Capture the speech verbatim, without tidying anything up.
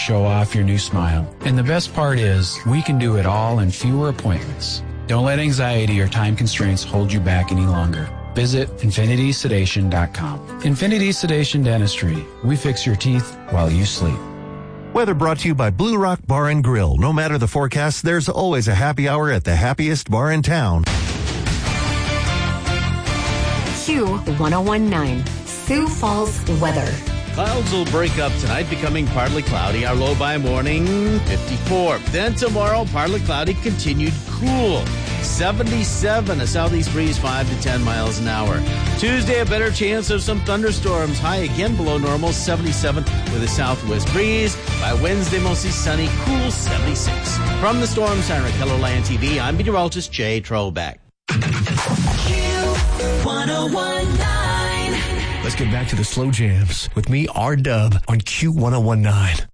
show off your new smile. And the best part is, we can do it all in fewer appointments. Don't let anxiety or time constraints hold you back any longer. Visit infinity sedation dot com. Infinity Sedation Dentistry. We fix your teeth while you sleep. Weather brought to you by Blue Rock Bar and Grill. No matter the forecast, there's always a happy hour at the happiest bar in town. Q ten nineteen, Sioux Falls weather. Clouds will break up tonight, becoming partly cloudy. Our low by morning, fifty-four. Then tomorrow, partly cloudy, continued cool. seventy-seven, a southeast breeze, five to ten miles an hour. Tuesday, a better chance of some thunderstorms. High again below normal, seventy-seven with a southwest breeze. By Wednesday, mostly sunny, cool, seventy-six. From the Storm Center at KELOLAND T V, I'm meteorologist Jay Trobeck. Q ten nineteen. Let's get back to the slow jams with me, R-Dub, on Q ten nineteen.